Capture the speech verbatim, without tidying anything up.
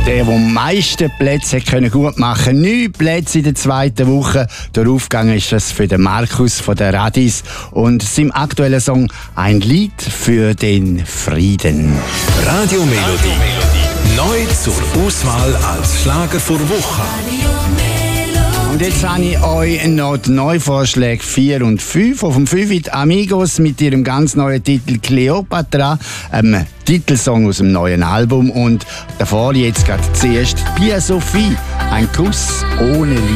Der, der am meisten Plätze können gut machen, neun Plätze in der zweiten Woche. Der Aufgang ist das für den Markus von der Radis und seinem aktuellen Song «Ein Lied für den Frieden». Radio Melodie. Neu zur Auswahl als Schlager vor Woche. Und jetzt habe ich euch noch die Neuvorschläge vier und fünf. Auf dem fünf die Amigos mit ihrem ganz neuen Titel «Cleopatra», einem Titelsong aus dem neuen Album. Und davor jetzt gerade zuerst Pia Sophie, «Ein Kuss ohne Liebe».